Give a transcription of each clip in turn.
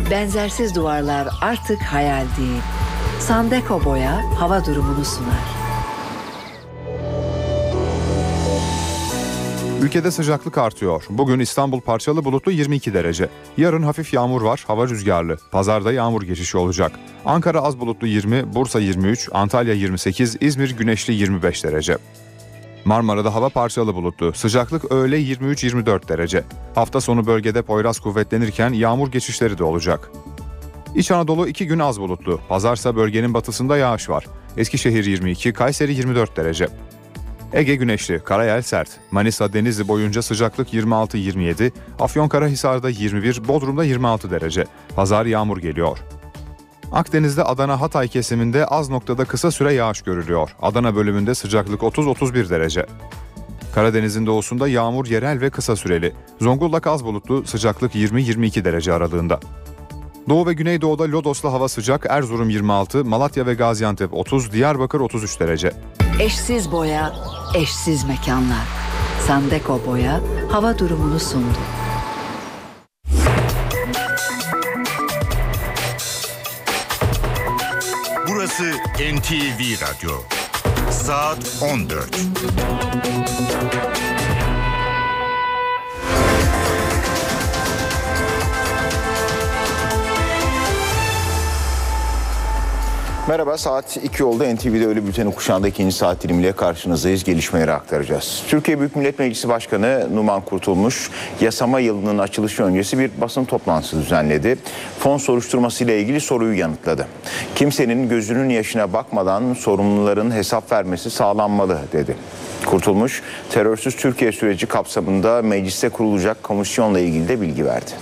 Benzersiz duvarlar artık hayal değil. Sandeko Boya hava durumunu sunar. Ülkede sıcaklık artıyor. Bugün İstanbul parçalı bulutlu 22 derece. Yarın hafif yağmur var, hava rüzgarlı. Pazarda yağmur geçişi olacak. Ankara az bulutlu 20, Bursa 23, Antalya 28, İzmir güneşli 25 derece. Marmara'da hava parçalı bulutlu. Sıcaklık öğle 23-24 derece. Hafta sonu bölgede Poyraz kuvvetlenirken yağmur geçişleri de olacak. İç Anadolu 2 gün az bulutlu. Pazarsa bölgenin batısında yağış var. Eskişehir 22, Kayseri 24 derece. Ege güneşli, karayel sert. Manisa, Denizli boyunca sıcaklık 26-27, Afyonkarahisar'da 21, Bodrum'da 26 derece. Pazar yağmur geliyor. Akdeniz'de Adana Hatay kesiminde az noktada kısa süre yağış görülüyor. Adana bölümünde sıcaklık 30-31 derece. Karadeniz'in doğusunda yağmur yerel ve kısa süreli. Zonguldak az bulutlu, sıcaklık 20-22 derece aralığında. Doğu ve Güneydoğu'da Lodos'la hava sıcak, Erzurum 26, Malatya ve Gaziantep 30, Diyarbakır 33 derece. Eşsiz boya, eşsiz mekanlar. Sandeko Boya hava durumunu sundu. Burası NTV Radyo. Saat 14. Merhaba, saat 2 oldu. NTV'de Öğle Bülteni kuşağında ikinci saat dilimiyle karşınızdayız. Gelişmeleri aktaracağız. Türkiye Büyük Millet Meclisi Başkanı Numan Kurtulmuş, yasama yılının açılışı öncesi bir basın toplantısı düzenledi. Fon soruşturması ile ilgili soruyu yanıtladı. Kimsenin gözünün yaşına bakmadan sorumluların hesap vermesi sağlanmalı dedi. Kurtulmuş, terörsüz Türkiye süreci kapsamında mecliste kurulacak komisyonla ilgili de bilgi verdi.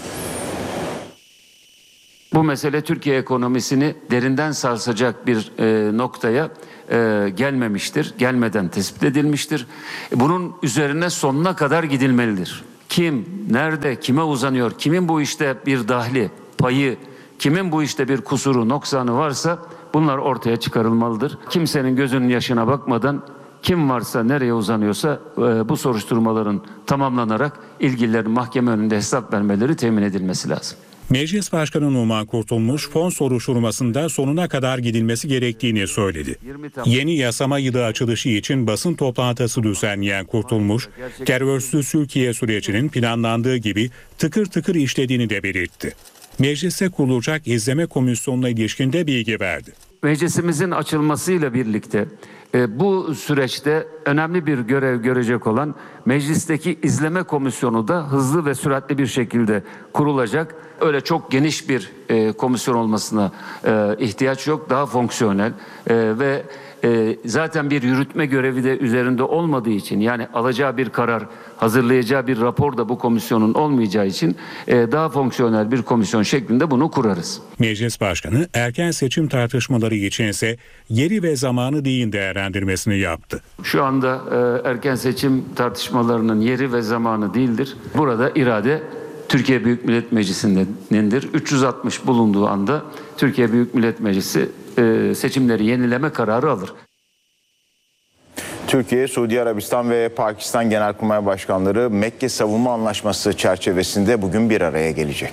Bu mesele Türkiye ekonomisini derinden sarsacak bir noktaya gelmemiştir. Gelmeden tespit edilmiştir. Bunun üzerine sonuna kadar gidilmelidir. Kim, nerede, kime uzanıyor, kimin bu işte bir dahli, payı, kimin bu işte bir kusuru, noksanı varsa bunlar ortaya çıkarılmalıdır. Kimsenin gözünün yaşına bakmadan kim varsa, nereye uzanıyorsa bu soruşturmaların tamamlanarak ilgililerin mahkeme önünde hesap vermeleri temin edilmesi lazım. Meclis Başkanı Numan Kurtulmuş, fon soruşturmasında sonuna kadar gidilmesi gerektiğini söyledi. Yeni yasama yılı açılışı için basın toplantısı düzenleyen Kurtulmuş, terörsüz Türkiye sürecinin planlandığı gibi tıkır tıkır işlediğini de belirtti. Mecliste kurulacak izleme komisyonuna ilişkin de bilgi verdi. Meclisimizin açılmasıyla birlikte bu süreçte önemli bir görev görecek olan meclisteki izleme komisyonu da hızlı ve süratli bir şekilde kurulacak. Öyle çok geniş bir komisyon olmasına ihtiyaç yok. Daha fonksiyonel ve zaten bir yürütme görevi de üzerinde olmadığı için, yani alacağı bir karar, hazırlayacağı bir rapor da bu komisyonun olmayacağı için daha fonksiyonel bir komisyon şeklinde bunu kurarız. Meclis Başkanı erken seçim tartışmaları içinse yeri ve zamanı değil değerlendirmesini yaptı. Şu anda erken seçim tartışmalarının yeri ve zamanı değildir. Burada irade Türkiye Büyük Millet Meclisi'nindir. 360 bulunduğu anda Türkiye Büyük Millet Meclisi seçimleri yenileme kararı alır. Türkiye, Suudi Arabistan ve Pakistan Genelkurmay Başkanları Mekke Savunma Anlaşması çerçevesinde bugün bir araya gelecek.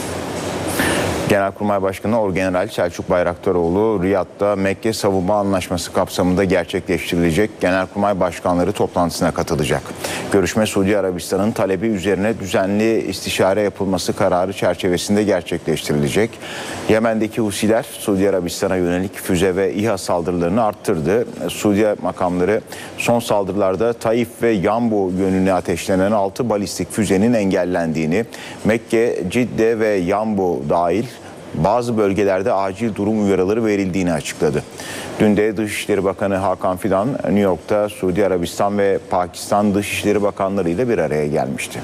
Genelkurmay Başkanı Orgeneral Selçuk Bayraktaroğlu, Riyad'da Mekke Savunma Anlaşması kapsamında gerçekleştirilecek Genelkurmay Başkanları toplantısına katılacak. Görüşme Suudi Arabistan'ın talebi üzerine düzenli istişare yapılması kararı çerçevesinde gerçekleştirilecek. Yemen'deki Husiler Suudi Arabistan'a yönelik füze ve İHA saldırılarını arttırdı. Suudi makamları son saldırılarda Taif ve Yambu yönüne ateşlenen 6 balistik füzenin engellendiğini, Mekke, Cidde ve Yambu dahil bazı bölgelerde acil durum uyarıları verildiğini açıkladı. Dün de Dışişleri Bakanı Hakan Fidan, New York'ta Suudi Arabistan ve Pakistan Dışişleri Bakanları ile bir araya gelmişti.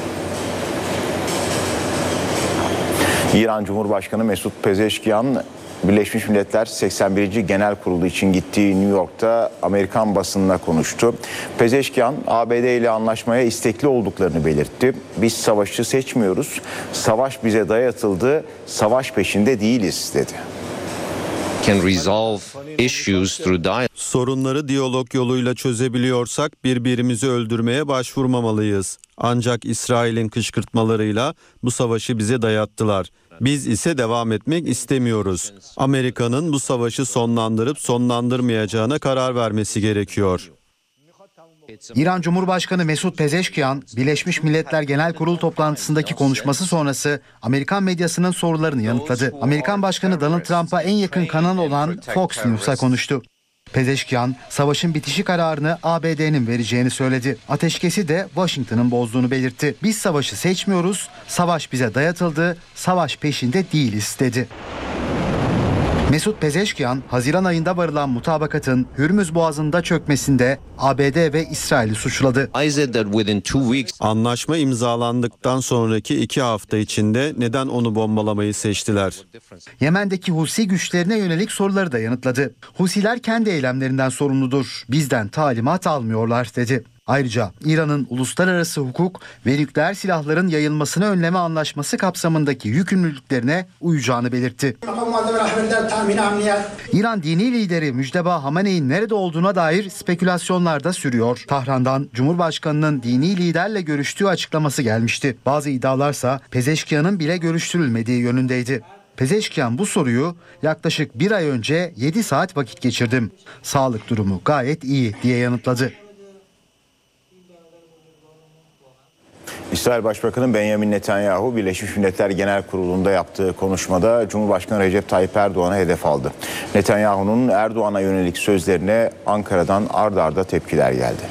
İran Cumhurbaşkanı Mesut Pezeşkiyan, Birleşmiş Milletler 81. Genel Kurulu için gittiği New York'ta Amerikan basınına konuştu. Pezeşkiyan, ABD ile anlaşmaya istekli olduklarını belirtti. Biz savaşı seçmiyoruz, savaş bize dayatıldı, savaş peşinde değiliz dedi. can resolve issues through dialogue. Sorunları diyalog yoluyla çözebiliyorsak birbirimizi öldürmeye başvurmamalıyız. Ancak İsrail'in kışkırtmalarıyla bu savaşı bize dayattılar. Biz ise devam etmek istemiyoruz. Amerika'nın bu savaşı sonlandırıp sonlandırmayacağına karar vermesi gerekiyor. İran Cumhurbaşkanı Mesut Pezeşkian, Birleşmiş Milletler Genel Kurulu toplantısındaki konuşması sonrası Amerikan medyasının sorularını yanıtladı. Amerikan Başkanı Donald Trump'a en yakın kanal olan Fox News'a konuştu. Pezeşkian, savaşın bitişi kararını ABD'nin vereceğini söyledi. Ateşkesi de Washington'ın bozduğunu belirtti. Biz savaşı seçmiyoruz, savaş bize dayatıldı, savaş peşinde değiliz dedi. Mesut Pezeşkian, Haziran ayında varılan mutabakatın Hürmüz Boğazı'nda çökmesinde ABD ve İsrail'i suçladı. Anlaşma imzalandıktan sonraki 2 hafta içinde neden onu bombalamayı seçtiler? Yemen'deki Husi güçlerine yönelik soruları da yanıtladı. Husiler kendi eylemlerinden sorumludur, bizden talimat almıyorlar dedi. Ayrıca İran'ın uluslararası hukuk ve nükleer silahların yayılmasını önleme anlaşması kapsamındaki yükümlülüklerine uyacağını belirtti. İran dini lideri Müjteba Hamaney'in nerede olduğuna dair spekülasyonlar da sürüyor. Tahran'dan Cumhurbaşkanı'nın dini liderle görüştüğü açıklaması gelmişti. Bazı iddialarsa Pezeşkian'ın bile görüştürülmediği yönündeydi. Pezeşkian bu soruyu yaklaşık 1 ay önce 7 saat vakit geçirdim. Sağlık durumu gayet iyi diye yanıtladı. İsrail Başbakanı Benjamin Netanyahu, Birleşmiş Milletler Genel Kurulu'nda yaptığı konuşmada Cumhurbaşkanı Recep Tayyip Erdoğan'a hedef aldı. Netanyahu'nun Erdoğan'a yönelik sözlerine Ankara'dan ard arda tepkiler geldi.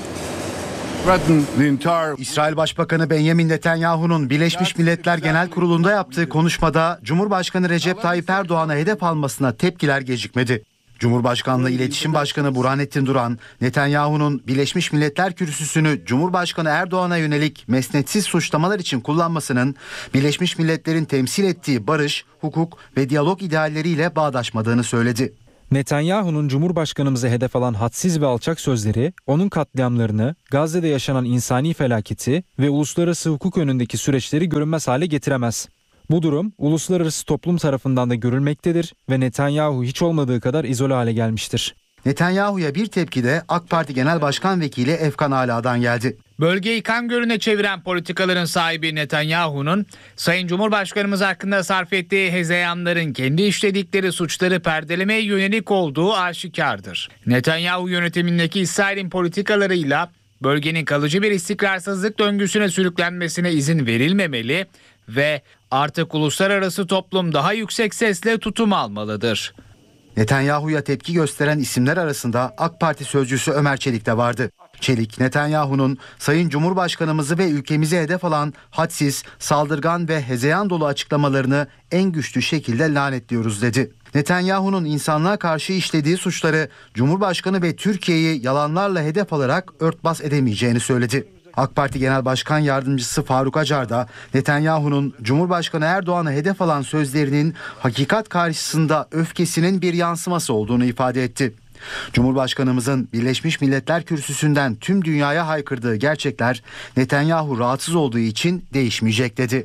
İsrail Başbakanı Benjamin Netanyahu'nun Birleşmiş Milletler Genel Kurulu'nda yaptığı konuşmada Cumhurbaşkanı Recep Tayyip Erdoğan'a hedef almasına tepkiler gecikmedi. Cumhurbaşkanlığı İletişim Başkanı Burhanettin Duran, Netanyahu'nun Birleşmiş Milletler Kürsüsünü Cumhurbaşkanı Erdoğan'a yönelik mesnetsiz suçlamalar için kullanmasının Birleşmiş Milletler'in temsil ettiği barış, hukuk ve diyalog idealleriyle bağdaşmadığını söyledi. Netanyahu'nun Cumhurbaşkanımıza hedef alan hadsiz ve alçak sözleri, onun katliamlarını, Gazze'de yaşanan insani felaketi ve uluslararası hukuk önündeki süreçleri görünmez hale getiremez. Bu durum uluslararası toplum tarafından da görülmektedir ve Netanyahu hiç olmadığı kadar izole hale gelmiştir. Netanyahu'ya bir tepki de AK Parti Genel Başkan Vekili Efkan Ala'dan geldi. Bölgeyi kan gölüne çeviren politikaların sahibi Netanyahu'nun Sayın Cumhurbaşkanımız hakkında sarf ettiği hezeyanların kendi işledikleri suçları perdelemeye yönelik olduğu aşikardır. Netanyahu yönetimindeki İsrail'in politikalarıyla bölgenin kalıcı bir istikrarsızlık döngüsüne sürüklenmesine izin verilmemeli ve artık uluslararası toplum daha yüksek sesle tutum almalıdır. Netanyahu'ya tepki gösteren isimler arasında AK Parti sözcüsü Ömer Çelik de vardı. Çelik, Netanyahu'nun Sayın Cumhurbaşkanımızı ve ülkemizi hedef alan hadsiz, saldırgan ve hezeyan dolu açıklamalarını en güçlü şekilde lanetliyoruz dedi. Netanyahu'nun insanlığa karşı işlediği suçları Cumhurbaşkanı ve Türkiye'yi yalanlarla hedef alarak örtbas edemeyeceğini söyledi. AK Parti Genel Başkan Yardımcısı Faruk Acar da Netanyahu'nun Cumhurbaşkanı Erdoğan'a hedef alan sözlerinin hakikat karşısında öfkesinin bir yansıması olduğunu ifade etti. Cumhurbaşkanımızın Birleşmiş Milletler Kürsüsü'nden tüm dünyaya haykırdığı gerçekler Netanyahu rahatsız olduğu için değişmeyecek dedi.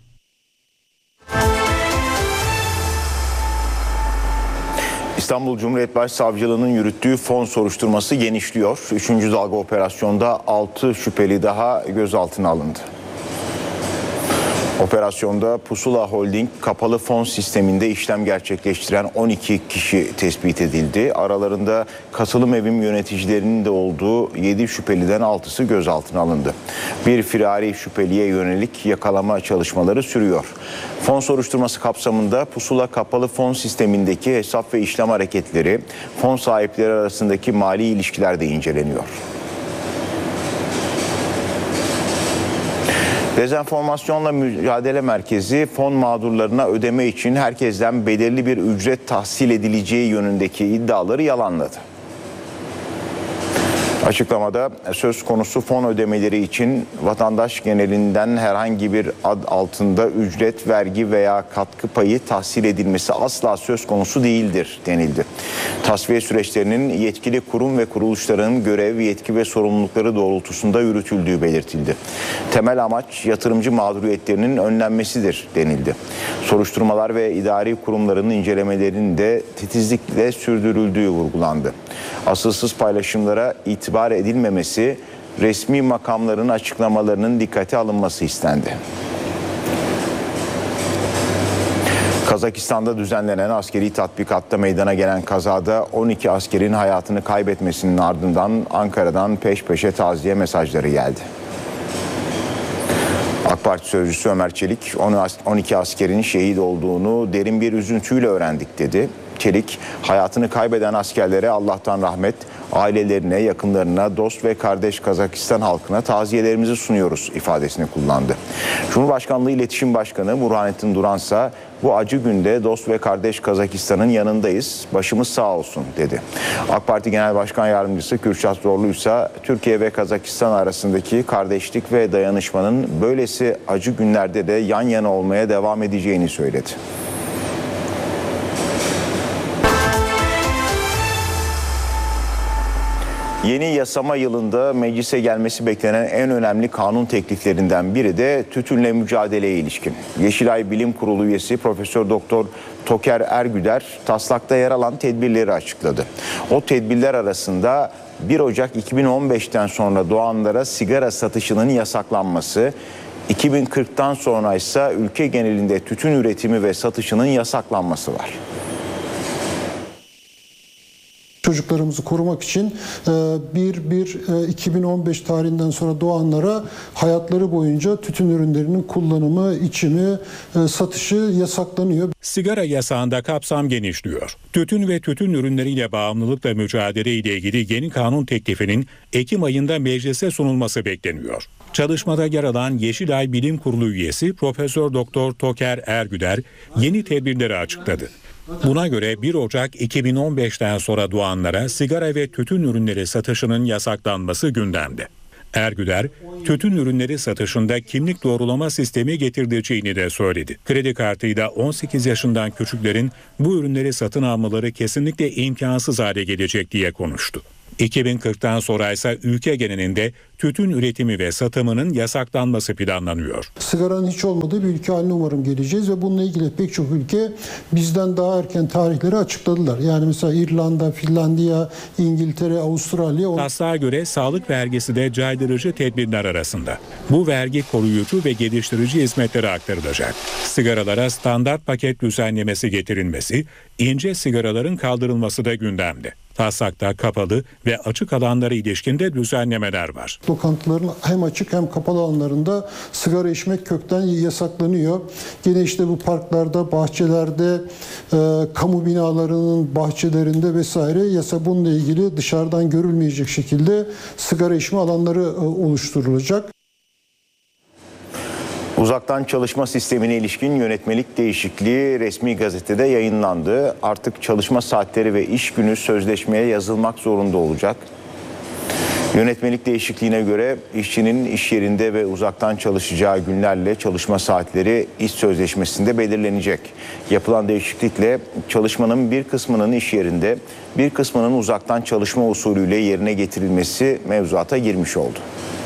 İstanbul Cumhuriyet Başsavcılığı'nın yürüttüğü fon soruşturması genişliyor. 3. dalga operasyonda 6 şüpheli daha gözaltına alındı. Operasyonda Pusula Holding kapalı fon sisteminde işlem gerçekleştiren 12 kişi tespit edildi. Aralarında katılım evim yöneticilerinin de olduğu 7 şüpheliden 6'sı gözaltına alındı. Bir firari şüpheliye yönelik yakalama çalışmaları sürüyor. Fon soruşturması kapsamında Pusula kapalı fon sistemindeki hesap ve işlem hareketleri, fon sahipleri arasındaki mali ilişkiler de inceleniyor. Dezenformasyonla Mücadele Merkezi fon mağdurlarına ödeme için herkesten belirli bir ücret tahsil edileceği yönündeki iddiaları yalanladı. Açıklamada söz konusu fon ödemeleri için vatandaş genelinden herhangi bir ad altında ücret, vergi veya katkı payı tahsil edilmesi asla söz konusu değildir denildi. Tasfiye süreçlerinin yetkili kurum ve kuruluşların görev, yetki ve sorumlulukları doğrultusunda yürütüldüğü belirtildi. Temel amaç yatırımcı mağduriyetlerinin önlenmesidir denildi. Soruşturmalar ve idari kurumların incelemelerinin de titizlikle sürdürüldüğü vurgulandı. Asılsız paylaşımlara itibar edilmemesi, resmi makamların açıklamalarının dikkate alınması istendi. Kazakistan'da düzenlenen askeri tatbikatta meydana gelen kazada 12 askerin hayatını kaybetmesinin ardından Ankara'dan peş peşe taziye mesajları geldi. AK Parti sözcüsü Ömer Çelik, 12 askerin şehit olduğunu derin bir üzüntüyle öğrendik dedi. Çelik, hayatını kaybeden askerlere Allah'tan rahmet, ailelerine, yakınlarına, dost ve kardeş Kazakistan halkına taziyelerimizi sunuyoruz ifadesini kullandı. Cumhurbaşkanlığı İletişim Başkanı Burhanettin Duransa, bu acı günde dost ve kardeş Kazakistan'ın yanındayız, başımız sağ olsun dedi. AK Parti Genel Başkan Yardımcısı Kürşat Zorlu ise Türkiye ve Kazakistan arasındaki kardeşlik ve dayanışmanın böylesi acı günlerde de yan yana olmaya devam edeceğini söyledi. Yeni yasama yılında meclise gelmesi beklenen en önemli kanun tekliflerinden biri de tütünle mücadeleye ilişkin. Yeşilay Bilim Kurulu üyesi Profesör Doktor Toker Ergüder taslakta yer alan tedbirleri açıkladı. O tedbirler arasında 1 Ocak 2015'ten sonra doğanlara sigara satışının yasaklanması, 2040'tan sonra ise ülke genelinde tütün üretimi ve satışının yasaklanması var. Çocuklarımızı korumak için 2015 tarihinden sonra doğanlara hayatları boyunca tütün ürünlerinin kullanımı, içimi, satışı yasaklanıyor. Sigara yasağında kapsam genişliyor. Tütün ve tütün ürünleriyle bağımlılıkla mücadele ile ilgili yeni kanun teklifinin Ekim ayında meclise sunulması bekleniyor. Çalışmada yer alan Yeşilay Bilim Kurulu üyesi Profesör Doktor Toker Ergüder yeni tedbirleri açıkladı. Buna göre 1 Ocak 2015'ten sonra doğanlara sigara ve tütün ürünleri satışının yasaklanması gündemde. Ergüder, tütün ürünleri satışında kimlik doğrulama sistemi getireceğini de söyledi. Kredi kartıyla 18 yaşından küçüklerin bu ürünleri satın almaları kesinlikle imkansız hale gelecek diye konuştu. 2040'tan sonra ise ülke genelinde tütün üretimi ve satımının yasaklanması planlanıyor. Sigaranın hiç olmadığı bir ülke haline umarım geleceğiz ve bununla ilgili pek çok ülke bizden daha erken tarihleri açıkladılar. Yani mesela İrlanda, Finlandiya, İngiltere, Avustralya. Taslağa göre sağlık vergisi de caydırıcı tedbirler arasında. Bu vergi koruyucu ve geliştirici hizmetlere aktarılacak. Sigaralara standart paket düzenlemesi getirilmesi, ince sigaraların kaldırılması da gündemde. Taslakta kapalı ve açık alanlara ilişkin de düzenlemeler var. Lokantaların hem açık hem kapalı alanlarında sigara içmek kökten yasaklanıyor. Yine işte bu parklarda, bahçelerde, kamu binalarının bahçelerinde vesaire bununla ilgili dışarıdan görülmeyecek şekilde sigara içme alanları oluşturulacak. Uzaktan çalışma sistemine ilişkin yönetmelik değişikliği resmi gazetede yayınlandı. Artık çalışma saatleri ve iş günü sözleşmeye yazılmak zorunda olacak. Yönetmelik değişikliğine göre işçinin iş yerinde ve uzaktan çalışacağı günlerle çalışma saatleri iş sözleşmesinde belirlenecek. Yapılan değişiklikle çalışmanın bir kısmının iş yerinde, bir kısmının uzaktan çalışma usulüyle yerine getirilmesi mevzuata girmiş oldu.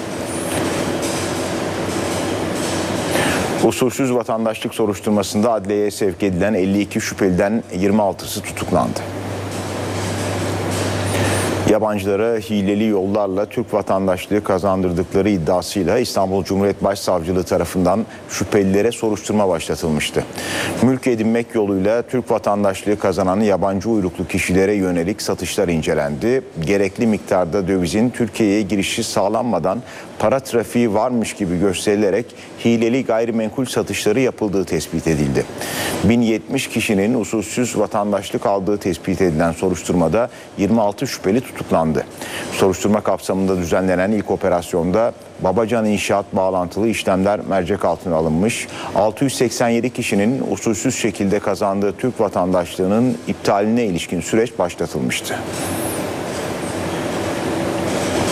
Usulsüz vatandaşlık soruşturmasında adliyeye sevk edilen 52 şüpheliden 26'sı tutuklandı. Yabancılara hileli yollarla Türk vatandaşlığı kazandırdıkları iddiasıyla İstanbul Cumhuriyet Başsavcılığı tarafından şüphelilere soruşturma başlatılmıştı. Mülk edinmek yoluyla Türk vatandaşlığı kazanan yabancı uyruklu kişilere yönelik satışlar incelendi. Gerekli miktarda dövizin Türkiye'ye girişi sağlanmadan para trafiği varmış gibi gösterilerek hileli gayrimenkul satışları yapıldığı tespit edildi. 1070 kişinin usulsüz vatandaşlık aldığı tespit edilen soruşturmada 26 şüpheli tutuklandı. Soruşturma kapsamında düzenlenen ilk operasyonda Babacan İnşaat bağlantılı işlemler mercek altına alınmış. 687 kişinin usulsüz şekilde kazandığı Türk vatandaşlığının iptaline ilişkin süreç başlatılmıştı.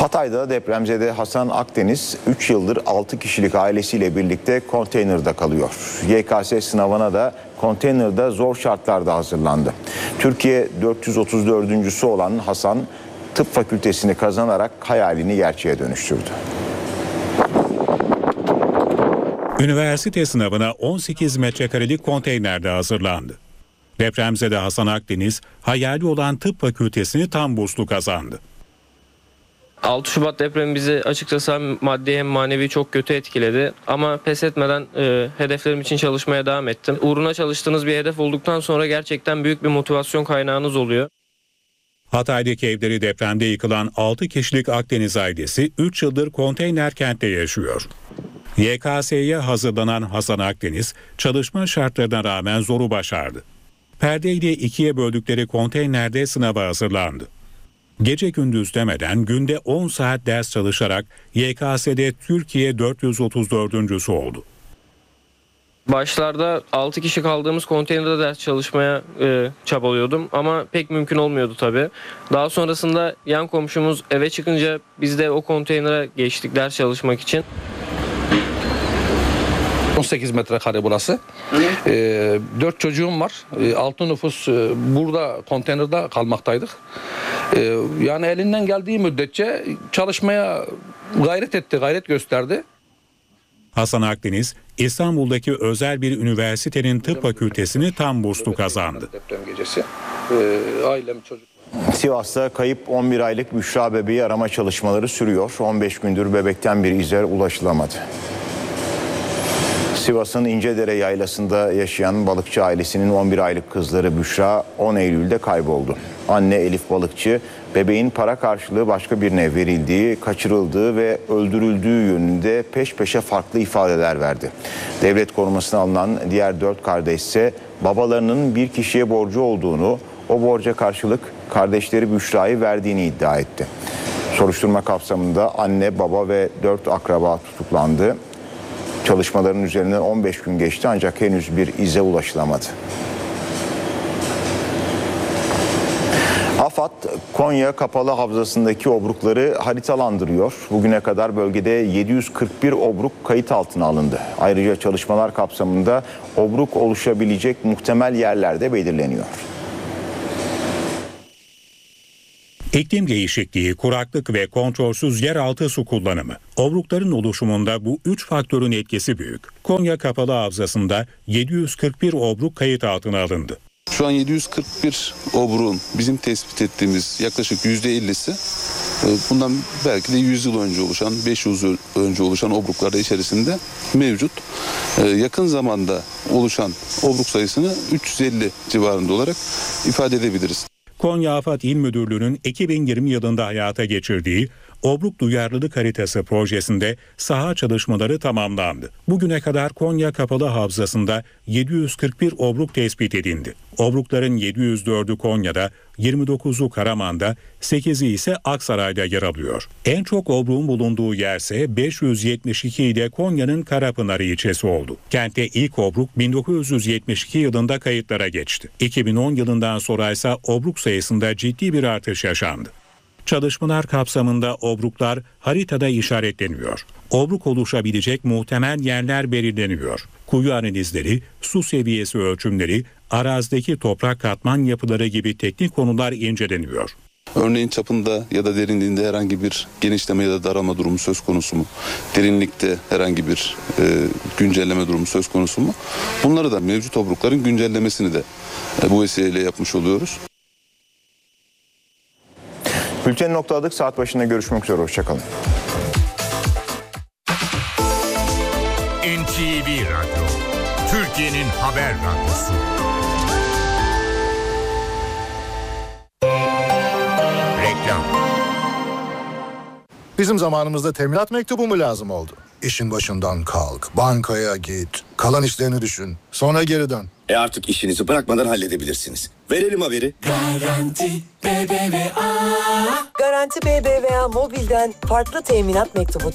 Hatay'da depremzede Hasan Akdeniz 3 yıldır 6 kişilik ailesiyle birlikte konteynerde kalıyor. YKS sınavına da konteynerde zor şartlarda hazırlandı. Türkiye 434.'sü olan Hasan tıp fakültesini kazanarak hayalini gerçeğe dönüştürdü. Üniversite sınavına 18 metrekarelik konteynerde hazırlandı. Depremzede Hasan Akdeniz hayali olan tıp fakültesini tam burslu kazandı. 6 Şubat depremi bizi açıkçası hem maddi hem manevi çok kötü etkiledi. Ama pes etmeden hedeflerim için çalışmaya devam ettim. Uğruna çalıştığınız bir hedef olduktan sonra gerçekten büyük bir motivasyon kaynağınız oluyor. Hatay'daki evleri depremde yıkılan 6 kişilik Akdeniz ailesi 3 yıldır konteyner kentte yaşıyor. YKS'ye hazırlanan Hasan Akdeniz çalışma şartlarına rağmen zoru başardı. Perdeyle ikiye böldükleri konteynerde sınava hazırlandı. Gece gündüz demeden günde 10 saat ders çalışarak YKS'de Türkiye 434.'sü oldu. Başlarda 6 kişi kaldığımız konteynerde ders çalışmaya çabalıyordum ama pek mümkün olmuyordu tabii. Daha sonrasında yan komşumuz eve çıkınca biz de o konteynere geçtik ders çalışmak için. 18 metrekare burası. 4 çocuğum var. 6 nüfus burada konteynerde kalmaktaydık. Yani elinden geldiği müddetçe çalışmaya gayret gösterdi. Hasan Akdeniz, İstanbul'daki özel bir üniversitenin tıp fakültesini tam burslu kazandı. Deprem gecesi. Ailem çocuk. Sivas'ta kayıp 11 aylık Büşra bebeği arama çalışmaları sürüyor. 15 gündür bebekten bir ize ulaşılamadı. Sivas'ın İncedere yaylasında yaşayan balıkçı ailesinin 11 aylık kızları Büşra 10 Eylül'de kayboldu. Anne Elif Balıkçı, bebeğin para karşılığı başka birine verildiği, kaçırıldığı ve öldürüldüğü yönünde peş peşe farklı ifadeler verdi. Devlet korumasına alınan diğer 4 kardeş ise babalarının bir kişiye borcu olduğunu, o borca karşılık kardeşleri Büşra'yı verdiğini iddia etti. Soruşturma kapsamında anne, baba ve 4 akraba tutuklandı. Çalışmaların üzerinden 15 gün geçti ancak henüz bir ize ulaşılamadı. AFAD, Konya Kapalı Havzası'ndaki obrukları haritalandırıyor. Bugüne kadar bölgede 741 obruk kayıt altına alındı. Ayrıca çalışmalar kapsamında obruk oluşabilecek muhtemel yerler de belirleniyor. İklim değişikliği, kuraklık ve kontrolsüz yeraltı su kullanımı. Obrukların oluşumunda bu 3 faktörün etkisi büyük. Konya Kapalı Havzası'nda 741 obruk kayıt altına alındı. Şu an 741 obruğun bizim tespit ettiğimiz yaklaşık %50'si bundan belki de 100 yıl önce oluşan, 500 yıl önce oluşan obruklar içerisinde mevcut. Yakın zamanda oluşan obruk sayısını 350 civarında olarak ifade edebiliriz. Konya AFAD İl Müdürlüğü'nün 2020 yılında hayata geçirdiği Obruk Duyarlılık Haritası projesinde saha çalışmaları tamamlandı. Bugüne kadar Konya Kapalı Havzası'nda 741 obruk tespit edildi. Obrukların 704'ü Konya'da, 29'u Karaman'da, 8'i ise Aksaray'da yer alıyor. En çok obruğun bulunduğu yerse 572 ile Konya'nın Karapınar ilçesi oldu. Kentte ilk obruk 1972 yılında kayıtlara geçti. 2010 yılından sonra ise obruk sayısında ciddi bir artış yaşandı. Çalışmalar kapsamında obruklar haritada işaretleniyor. Obruk oluşabilecek muhtemel yerler belirleniyor. Kuyu analizleri, su seviyesi ölçümleri, arazideki toprak katman yapıları gibi teknik konular inceleniyor. Örneğin çapında ya da derinliğinde herhangi bir genişleme ya da daralma durumu söz konusu mu? Derinlikte herhangi bir güncelleme durumu söz konusu mu? Bunları da mevcut obrukların güncellemesini de bu vesileyle yapmış oluyoruz. Bülteni noktaladık. Saat başında görüşmek üzere. Hoşçakalın. NTV Radyo, Türkiye'nin haber radyosu. Reklam. Bizim zamanımızda teminat mektubu mu lazım oldu? İşin başından kalk, bankaya git, kalan işlerini düşün, sonra geri dön. Artık işinizi bırakmadan halledebilirsiniz. Verelim haberi. Garanti BBVA. Garanti BBVA Mobil'den farklı teminat mektubu